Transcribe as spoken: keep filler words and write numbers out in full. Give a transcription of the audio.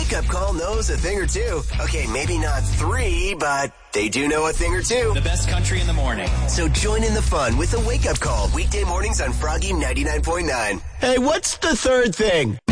Wake Up Call knows a thing or two. Okay, maybe not three, but they do know a thing or two. The best country in the morning. So join in the fun with the Wake Up Call weekday mornings on Froggy ninety-nine point nine. Hey, what's the third thing?